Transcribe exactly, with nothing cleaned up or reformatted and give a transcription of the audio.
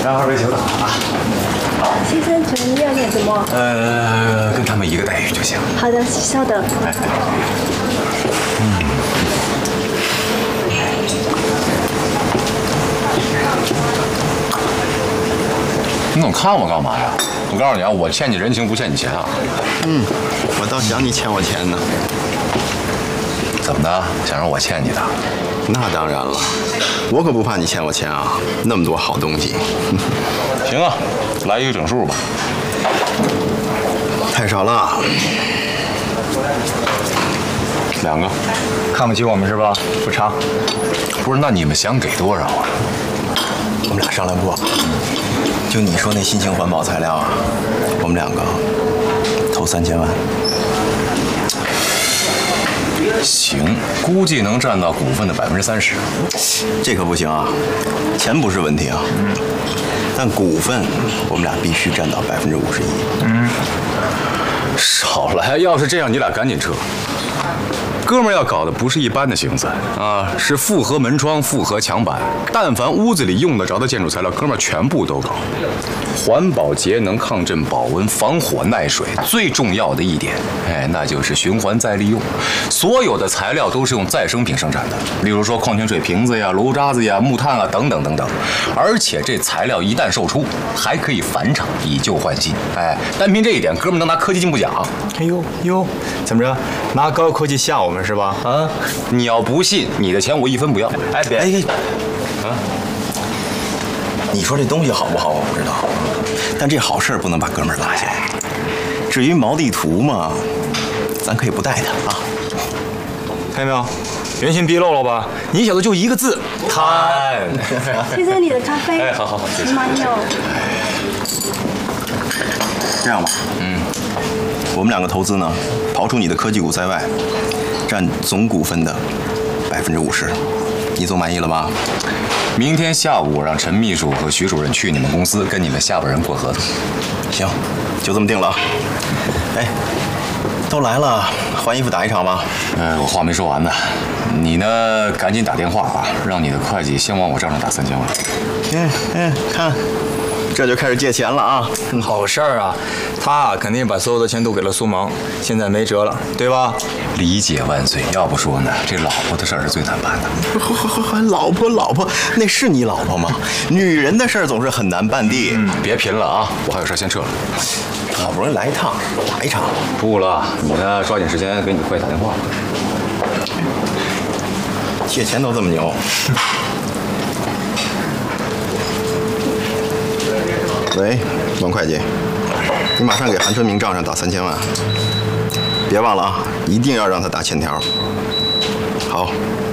来二位久等了啊。 先生，请问要点什么？ 呃，跟他们一个待遇就行。 好的，稍等。 哎，嗯。你总看我干嘛呀？我告诉你啊，我欠你人情不欠你钱啊。 嗯，我倒想你欠我钱呢。 怎么的？想让我欠你的？ 那当然了，我可不怕你欠我钱啊，那么多好东西。 行啊，来一个整数吧。 太少了。 两个。 看不起我们是吧？不差。 不是，那你们想给多少啊？ 我们俩商量过，就你说那新型环保材料啊，我们两个投三千万。 行，估计能占到股份的百分之三十。 这可不行啊，钱不是问题啊，嗯，但股份我们俩必须占到百分之五十一。 嗯，少来，要是这样，你俩赶紧撤。哥们儿要搞的不是一般的型子啊，是复合门窗、复合墙板，但凡屋子里用得着的建筑材料，哥们儿全部都搞。环保、节能、抗震、保温、防火、耐水，最重要的一点，哎，那就是循环再利用。所有的材料都是用再生品生产的，例如说矿泉水瓶子呀、炉渣子呀、木炭啊等等等等。而且这材料一旦售出，还可以返厂，以旧换新。哎，单凭这一点，哥们儿能拿科技进步奖。 哎呦呦，怎么着？拿高科技吓我们是吧？ 啊！你要不信，你的钱我一分不要。 哎，别！ 哎，啊！你说这东西好不好，我不知道，但这好事不能把哥们儿落下。至于毛地图嘛，咱可以不带他啊。 看见没有？原形毕露了吧？你小子就一个字，贪。 先生，你的咖啡。 哎，好好好，谢谢。 慢用。 这样吧，嗯，我们两个投资呢，刨出你的科技股在外，占总股份的百分之五十，你总满意了吧？ 明天下午让陈秘书和徐主任去你们公司跟你们下边人过合同。 行，就这么定了。哎，都来了，换衣服打一场吧。 呃，我话没说完呢，你呢赶紧打电话啊，让你的会计先往我账上打三千万。 嗯嗯，看。这就开始借钱了啊！ 好事儿啊，他肯定把所有的钱都给了苏萌，现在没辙了，对吧？ 理解万岁，要不说呢，这老婆的事儿是最难办的。 老婆，老婆，那是你老婆吗？女人的事儿总是很难办的。 嗯，别贫了啊，我还有事先撤了。 好不容易来一趟，打一场。 不了，你呢，抓紧时间给你会计打电话。 借钱都这么牛。喂，王会计，你马上给韩春明账上打三千万，别忘了啊，一定要让他打欠条。好。